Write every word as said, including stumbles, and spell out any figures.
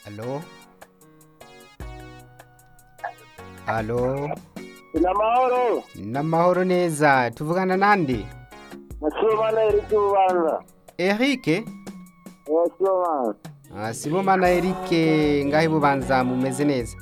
Allo? Allo? Namahoro. Namahoro neza. Tuvugana nande? Nasibomana Eric Bubanza. Eric? Eh, Sibomana. Ah, Sibomana Eric ngaho Bubanza mumeze neza.